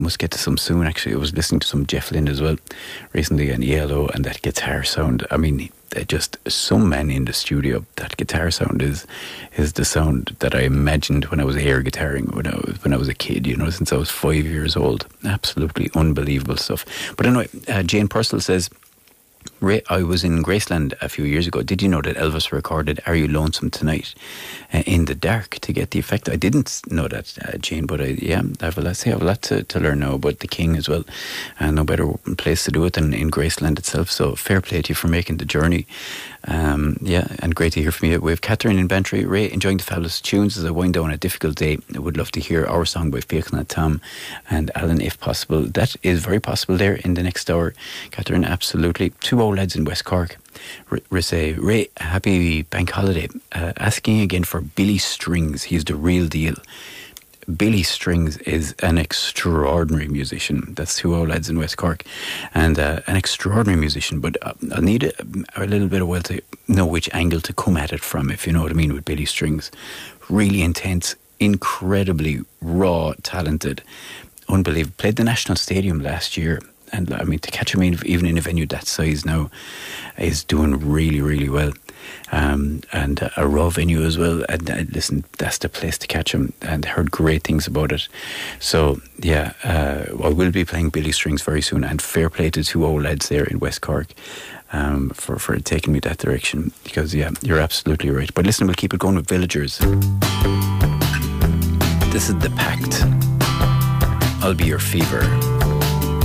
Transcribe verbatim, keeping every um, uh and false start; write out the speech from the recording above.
must get to some soon. Actually, I was listening to some Jeff Lynne as well recently, and E L O, and that guitar sound. I mean, just some men in the studio. That guitar sound is is the sound that I imagined when I was air guitaring when I was when I was a kid. You know, since I was five years old. Absolutely unbelievable stuff. But anyway, uh, Jane Purcell says, Ray, I was in Graceland a few years ago. Did you know that Elvis recorded Are You Lonesome Tonight uh, in the dark to get the effect? I didn't know that, uh, Jane, but I, yeah, I have a lot, I have a lot to, to learn now about the King as well. And no better place to do it than in Graceland itself. So fair play to you for making the journey. Um, yeah, and great to hear from you. We have Catherine in Bantry. Ray, enjoying the fabulous tunes as I wind down a difficult day. I would love to hear our song by Fiachna Tom and Alan, if possible. That is very possible there in the next hour, Catherine, absolutely. Two old lads in West Cork. R- say, Ray, happy bank holiday. Uh, asking again for Billy Strings. He's the real deal. Billy Strings is an extraordinary musician. That's two old lads in West Cork. And uh, an extraordinary musician. But uh, I need a, a little bit of while to know which angle to come at it from, if you know what I mean, with Billy Strings. Really intense, incredibly raw, talented, unbelievable. Played the National Stadium last year. And I mean, to catch him in, even in a venue that size now is doing really, really well. Um, and a raw venue as well. And uh, listen, that's the place to catch him. And heard great things about it. So, yeah, uh, I will be playing Billy Strings very soon. And fair play to two old lads there in West Cork um, for, for taking me that direction. Because, yeah, you're absolutely right. But listen, we'll keep it going with Villagers. This is The Pact. I'll Be Your Fever.